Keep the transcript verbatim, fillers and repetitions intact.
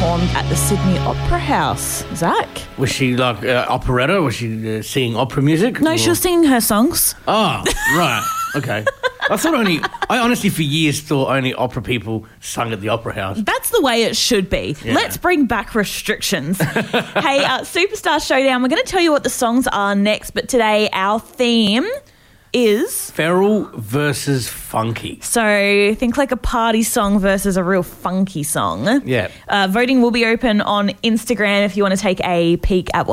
performed at the Sydney Opera House. Zach? Was she like uh, operetta? Was she uh, singing opera music? No, or? she was singing her songs. Oh, right. Okay. I thought only, I honestly for years thought only opera people sung at the Opera House. That's the way it should be. Yeah. Let's bring back restrictions. Hey, uh, Superstar Showdown, we're going to tell you what the songs are next, but today our theme is... Feral versus funky. So think like a party song versus a real funky song. Yeah. Uh, voting will be open on Instagram if you want to take a peek at what